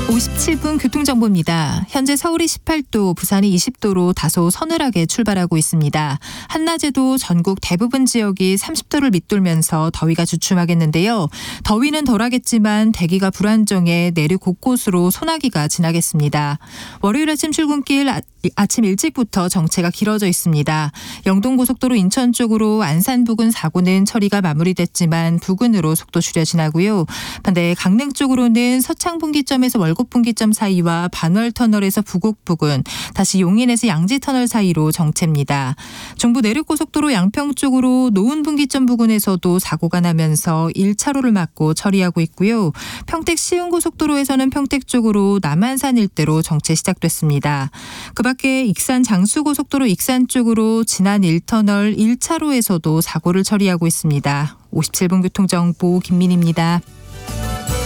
57분 교통정보입니다. 현재 서울이 18도, 부산이 20도로 다소 서늘하게 출발하고 있습니다. 한낮에도 전국 대부분 지역이 30도를 밑돌면서 더위가 주춤하겠는데요. 더위는 덜하겠지만 대기가 불안정해 내륙 곳곳으로 소나기가 지나겠습니다. 월요일 아침 출근길 아침 일찍부터 정체가 길어져 있습니다. 영동고속도로 인천 쪽으로 안산 부근 사고는 처리가 마무리됐지만 부근으로 속도 줄여 지나고요. 반대 강릉 쪽으로는 서창 분기점에서 월곡 분기점 사이와 반월 터널에서 부곡 부근, 다시 용인에서 양지 터널 사이로 정체입니다. 중부 내륙고속도로 양평 쪽으로 노은 분기점 부근에서도 사고가 나면서 1차로를 막고 처리하고 있고요. 평택 시흥고속도로에서는 평택 쪽으로 남한산 일대로 정체 시작됐습니다. 그 밖에 익산 장수고속도로 익산 쪽으로 지난 1터널 1차로에서도 사고를 처리하고 있습니다. 57분 교통정보 김민희입니다.